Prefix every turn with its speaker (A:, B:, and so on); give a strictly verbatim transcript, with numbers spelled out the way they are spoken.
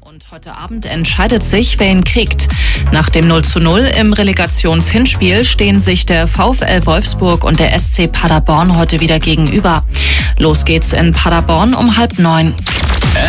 A: Und heute Abend entscheidet sich, wer ihn kriegt. Nach dem null zu null im Relegationshinspiel stehen sich der VfL Wolfsburg und der S C Paderborn heute wieder gegenüber. Los geht's in Paderborn um halb neun.